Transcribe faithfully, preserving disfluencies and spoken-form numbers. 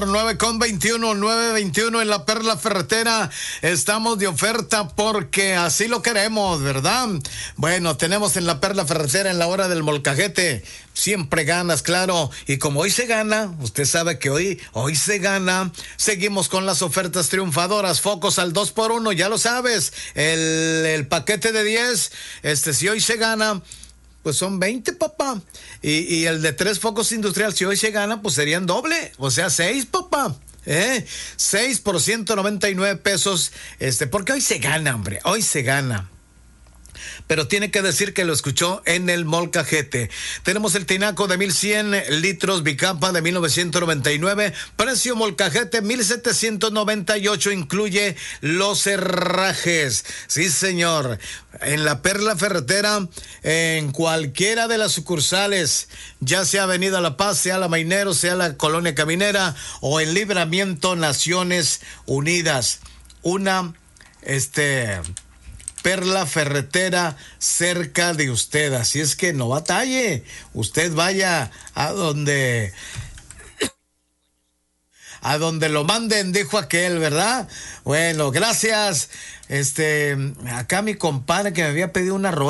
nueve con veintiuno, nueve veintiuno en la Perla Ferretera. Estamos de oferta porque así lo queremos, ¿verdad? Bueno, tenemos en la Perla Ferretera en la hora del molcajete. Siempre ganas, claro. Y como hoy se gana, usted sabe que hoy, hoy se gana. Seguimos con las ofertas triunfadoras. Focos al dos por uno, ya lo sabes. El, el paquete de diez, este, si hoy se gana, pues son veinte, papá. Y, y el de tres focos industrial, si hoy se gana, pues serían doble. O sea, seis, papá. ¿Eh? seis por ciento noventa y nueve pesos. Este, porque hoy se gana, hombre. Hoy se gana. Pero tiene que decir que lo escuchó en el molcajete. Tenemos el tinaco de mil cien litros Bicampa de mil novecientos noventa y nueve. Precio molcajete mil setecientos noventa y ocho. Incluye los herrajes. Sí, señor. En la Perla Ferretera, en cualquiera de las sucursales, ya sea Avenida La Paz, sea la Mainero, sea la Colonia Caminera o en Libramiento Naciones Unidas. Una, este... Perla Ferretera cerca de usted, así es que no batalle, usted vaya a donde a donde lo manden, dijo aquel, ¿verdad? Bueno, gracias. Este, acá mi compadre que me había pedido una ropa